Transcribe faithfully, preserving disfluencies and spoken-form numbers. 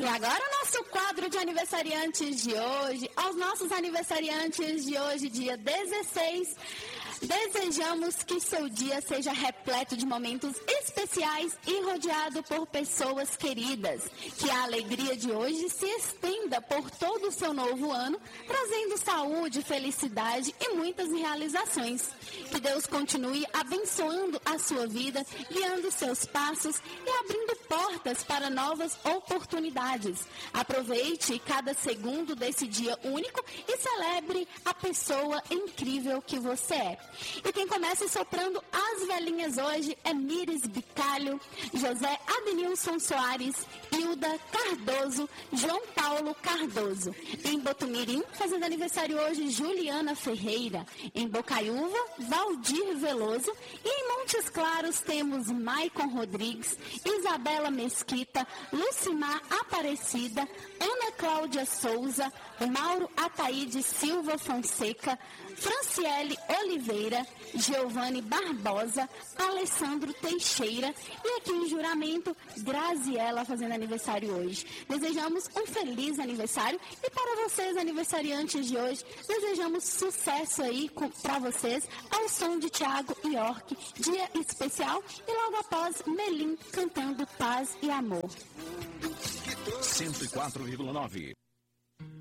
agora o nosso quadro de aniversariantes de hoje. Aos nossos aniversariantes de hoje, dia dezesseis, desejamos que seu dia seja repleto de momentos especiais e rodeado por pessoas queridas. Que a alegria de hoje se estenda por todo o seu novo ano, trazendo saúde, felicidade e muitas realizações. Que Deus continue abençoando a sua vida, guiando seus passos e abrindo portas para novas oportunidades. Aproveite cada segundo desse dia único e celebre a pessoa incrível que você é. E quem começa soprando as velhinhas hoje é Mires Bicalho, José Adenilson Soares, Hilda Cardoso, João Paulo Cardoso. Em Botumirim, fazendo aniversário hoje, Juliana Ferreira. Em Bocaiúva, Valdir Veloso. E em Montes Claros temos Maicon Rodrigues, Isabela Mesquita, Lucimar Aparecida, Ana Cláudia Souza, Mauro Ataíde Silva Fonseca, Franciele Oliveira, Giovanni Barbosa, Alessandro Teixeira e aqui em Juramento, Graziela fazendo aniversário hoje. Desejamos um feliz aniversário e para vocês aniversariantes de hoje, desejamos sucesso aí para vocês ao som de Thiago York, dia especial e logo após Melim cantando Paz e Amor. cento e quatro vírgula nove